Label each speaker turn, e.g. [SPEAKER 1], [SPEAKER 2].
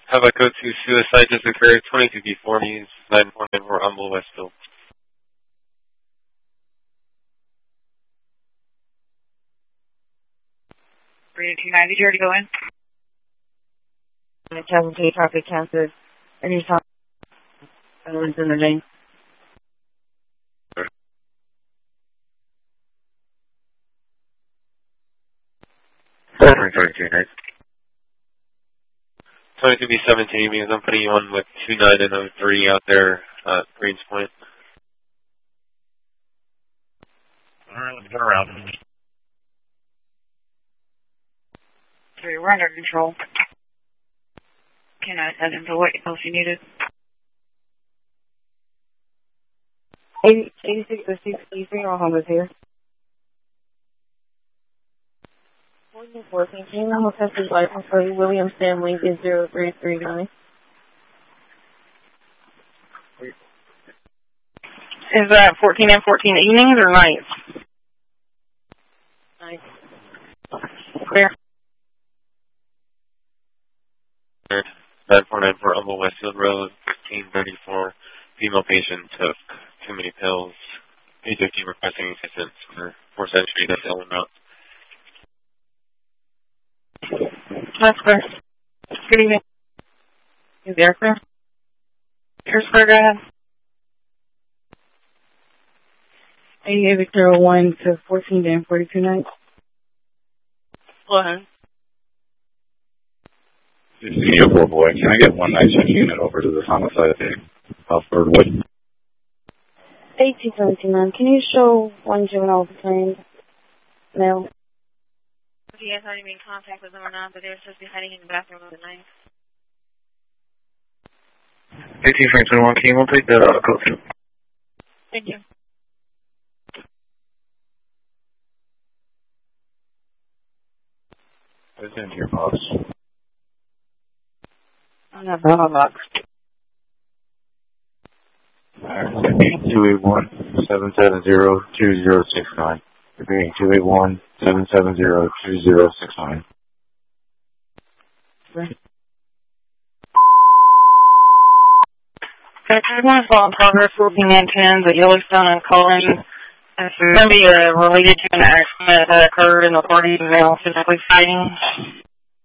[SPEAKER 1] Have a code 2 suicide just occurred, 22B4 news, 949 Humble Westfield.
[SPEAKER 2] Did you already go in?
[SPEAKER 3] Casualty, traffic cancer, any time. Everyone's in the lane.
[SPEAKER 1] Sorry, 22B17 because I'm putting you on with 29 and 03 out there at Greens Point.
[SPEAKER 4] Alright, let's go around.
[SPEAKER 2] Okay, we're under control. Can I send him to what else you needed?
[SPEAKER 3] 86 or 63, all Humbles here. 14, can you know test his license for William Stanley is 0339?
[SPEAKER 2] Is that 14 and 14 evenings or nights?
[SPEAKER 3] Nice.
[SPEAKER 2] Where?
[SPEAKER 1] 9494 Humble Westfield Road, 1534. Female patient took too many pills. AJT requesting assistance for 4th Century, that's Element.
[SPEAKER 2] That's clear. Good evening. Is the air clear? Air's clear, go ahead.
[SPEAKER 3] 8801 to 14 and 42 nights.
[SPEAKER 2] Go ahead.
[SPEAKER 4] This is Neo 4 boy. Can I get one night check unit over to the homicide thing? Alfred Wood.
[SPEAKER 3] 1879, can you show one juvenile detained male?
[SPEAKER 2] Do you guys already been in contact with them or not? But they were supposed to be hiding in the bathroom of the night.
[SPEAKER 1] 1821, can you take the code?
[SPEAKER 2] Thank you.
[SPEAKER 4] What's in your box?
[SPEAKER 2] I have a box.
[SPEAKER 4] Alright, 281-770-2069. Repeating 281-770-2069.
[SPEAKER 2] Okay, I want to follow in progress working in 10s at Yellowstone and Collins. It's going to be related to an accident that occurred in the party male physically fighting.